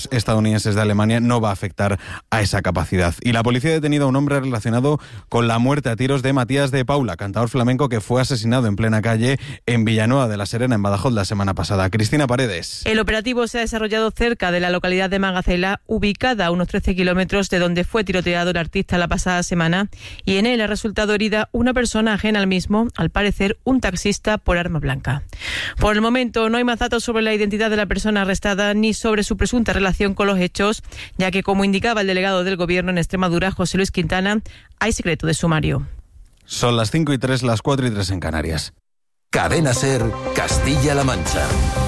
estadounidenses de Alemania no va a afectar a esa capacidad. Y la policía ha detenido a un hombre relacionado con la muerte a tiros de Matías de Paula, cantador flamenco que fue asesinado en plena calle en Villanueva de la Serena, en Badajoz, la semana pasada. Cristina Paredes. El operativo se ha desarrollado cerca de la localidad de Magacela, ubicada a unos 13 kilómetros de donde fue tiroteado el artista la pasada semana, y en él ha resultado herida una persona ajena al mismo, al parecer un taxista por arma blanca. Por el momento no hay más datos sobre la identidad de la persona arrestada ni sobre su presunta relación con los hechos, ya que, como indicaba el delegado del Gobierno en Extremadura, José Luis Quintana, hay secreto de sumario. Son las 5:03, las 4:03 en Canarias. Cadena SER, Castilla-La Mancha.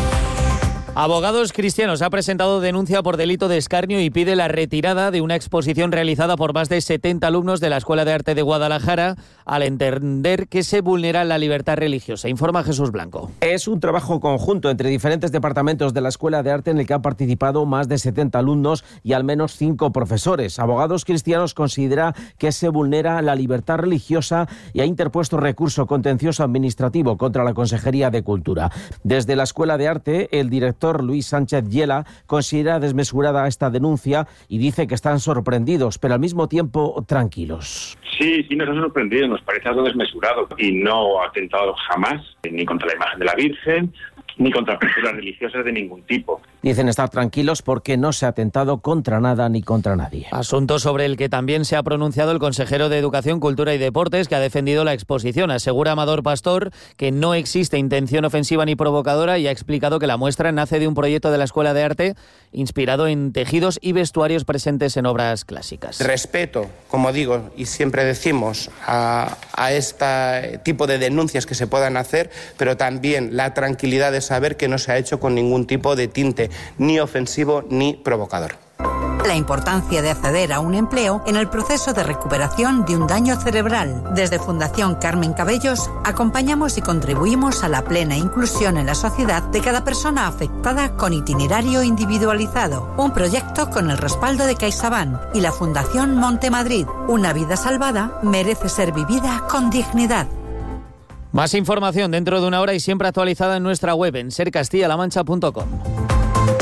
Abogados Cristianos ha presentado denuncia por delito de escarnio y pide la retirada de una exposición realizada por más de 70 alumnos de la Escuela de Arte de Guadalajara, al entender que se vulnera la libertad religiosa. Informa Jesús Blanco. Es un trabajo conjunto entre diferentes departamentos de la Escuela de Arte en el que han participado más de 70 alumnos y al menos 5 profesores. Abogados Cristianos considera que se vulnera la libertad religiosa y ha interpuesto recurso contencioso administrativo contra la Consejería de Cultura. Desde la Escuela de Arte, el director Luis Sánchez Yela considera desmesurada esta denuncia y dice que están sorprendidos, pero al mismo tiempo tranquilos. Sí, nos ha sorprendido, nos parece algo desmesurado y no ha atentado jamás ni contra la imagen de la Virgen ni contra posturas religiosas de ningún tipo. Dicen estar tranquilos porque no se ha atentado contra nada ni contra nadie. Asunto sobre el que también se ha pronunciado el consejero de Educación, Cultura y Deportes, que ha defendido la exposición. Asegura Amador Pastor que no existe intención ofensiva ni provocadora y ha explicado que la muestra nace de un proyecto de la Escuela de Arte inspirado en tejidos y vestuarios presentes en obras clásicas. Respeto, como digo y siempre decimos, a este tipo de denuncias que se puedan hacer, pero también la tranquilidad de saber que no se ha hecho con ningún tipo de tinte ni ofensivo ni provocador. La importancia de acceder a un empleo en el proceso de recuperación de un daño cerebral. Desde Fundación Carmen Cabellos acompañamos y contribuimos a la plena inclusión en la sociedad de cada persona afectada con itinerario individualizado. Un proyecto con el respaldo de CaixaBank y la Fundación Montemadrid. Una vida salvada merece ser vivida con dignidad. Más información dentro de una hora y siempre actualizada en nuestra web en sercastillalamancha.com.